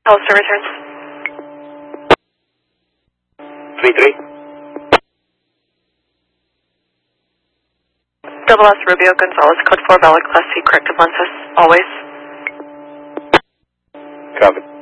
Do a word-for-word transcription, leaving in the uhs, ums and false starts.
Hollister returns. three three. Double S Rubio Gonzalez, code four valid class C corrective lenses, always. Copy.